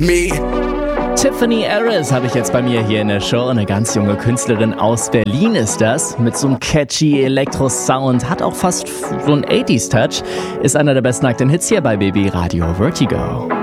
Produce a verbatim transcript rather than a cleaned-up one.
Me. Tiffany Harris habe ich jetzt bei mir hier in der Show. Eine ganz junge Künstlerin aus Berlin ist das. Mit so einem catchy Elektro-Sound. Hat auch fast so einen achtziger-Touch. Ist einer der besten aktuellen Hits hier bei B B Radio Vertigo.